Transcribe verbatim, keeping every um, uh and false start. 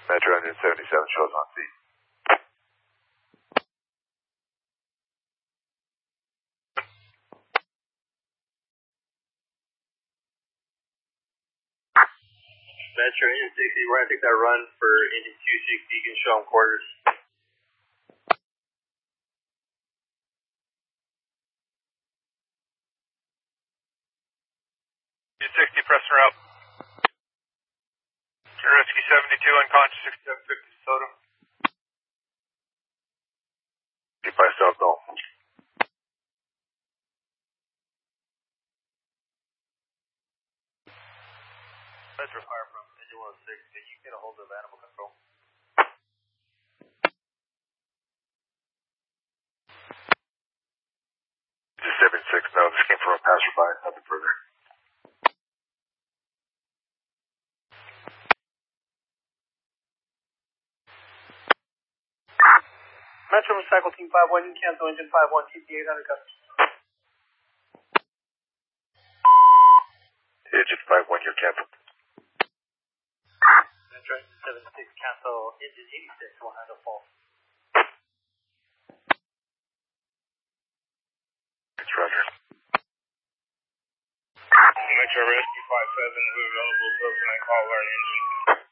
Metro one seventy-seven shows on scene. Metro engine sixty, we're going to take that run for engine two sixty, you can show them quarters. two sixty, pressing her up. Rescue seventy-two, unconscious, sixty-seven fifty, soda. Keep by South Dome. Metro fire from engine one oh six, can you get a hold of animal control? seventy-six, no, this came from a passerby, nothing further. Metro Recycle Team five one, you cancel engine five one, T P eight hundred customers. Engine five one, you're canceled. Metro seventy-six, cancel engine eighty-six, we'll handle false. It's Roger. Metro Rescue five seven, who available, close and I call our engine.